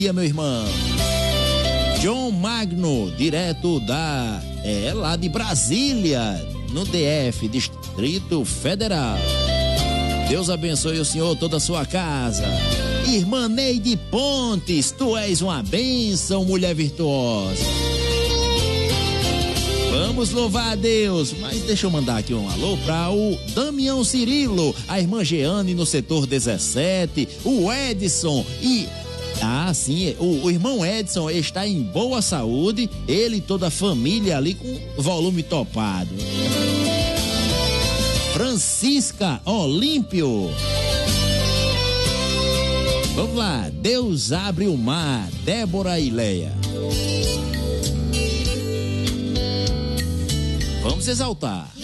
dia, meu irmão. John Magno, direto lá de Brasília, no DF, Distrito Federal. Deus abençoe o senhor, toda a sua casa. Irmã Neide Pontes, tu és uma bênção, mulher virtuosa. Vamos louvar a Deus, mas deixa eu mandar aqui um alô para o Damião Cirilo, a irmã Jeane no setor 17, o Edson e... sim, o irmão Edson está em boa saúde, ele e toda a família ali com volume topado. Francisca Olímpio. Vamos lá, Deus abre o mar, Débora e Leia. Vamos exaltar.